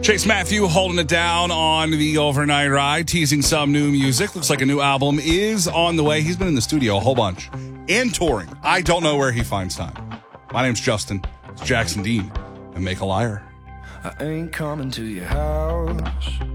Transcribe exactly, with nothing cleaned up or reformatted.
Chase Matthew holding it down on the overnight ride, teasing some new music. Looks like a new album is on the way. He's been in the studio a whole bunch and touring. I don't know where he finds time. My name's Justin. It's Jackson Dean and Make a Liar. I ain't coming to your house.